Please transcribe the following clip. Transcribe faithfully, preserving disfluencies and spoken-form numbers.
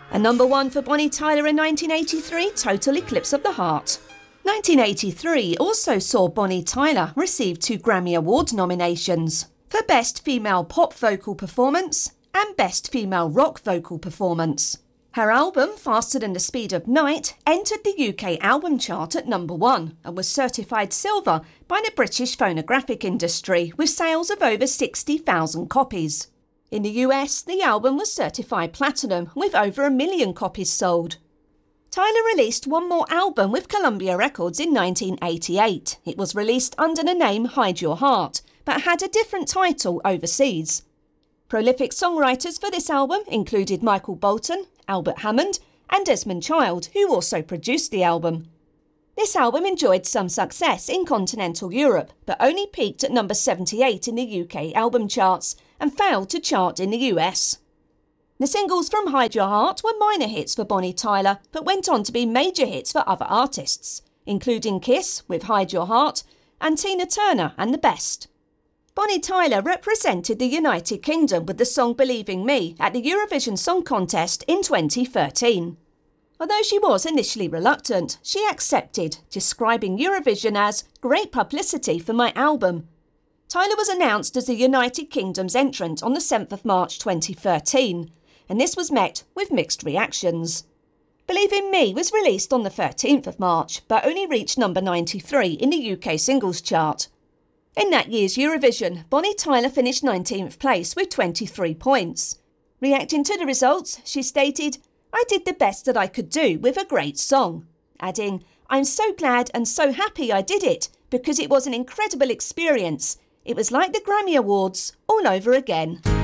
A number one for Bonnie Tyler in nineteen eighty-three, Total Eclipse of the Heart. nineteen eighty-three also saw Bonnie Tyler receive two Grammy Award nominations for Best Female Pop Vocal Performance and Best Female Rock Vocal Performance. Her album, Faster Than the Speed of Night, entered the U K album chart at number one and was certified silver by the British phonographic industry with sales of over sixty thousand copies. In the U S, the album was certified platinum with over a million copies sold. Tyler released one more album with Columbia Records in nineteen eighty-eight. It was released under the name Hide Your Heart, but had a different title overseas. Prolific songwriters for this album included Michael Bolton, Albert Hammond, and Desmond Child, who also produced the album. This album enjoyed some success in continental Europe, but only peaked at number seventy-eight in the U K album charts and failed to chart in the U S. The singles from Hide Your Heart were minor hits for Bonnie Tyler, but went on to be major hits for other artists, including Kiss with Hide Your Heart and Tina Turner and The Best. Bonnie Tyler represented the United Kingdom with the song Believing Me at the Eurovision Song Contest in twenty thirteen. Although she was initially reluctant, she accepted, describing Eurovision as great publicity for my album. Tyler was announced as the United Kingdom's entrant on the seventh of March twenty thirteen, and this was met with mixed reactions. Believing Me was released on the thirteenth of March, but only reached number ninety-three in the U K singles chart. In that year's Eurovision, Bonnie Tyler finished nineteenth place with twenty-three points. Reacting to the results, she stated, "I did the best that I could do with a great song," adding, "I'm so glad and so happy I did it because it was an incredible experience. It was like the Grammy Awards all over again."